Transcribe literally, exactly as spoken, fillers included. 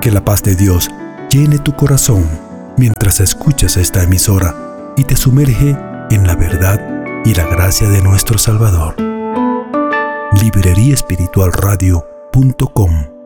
Que la paz de Dios llene tu corazón mientras escuchas esta emisora y te sumerge en la verdad y la gracia de nuestro Salvador. librería espiritual radio punto com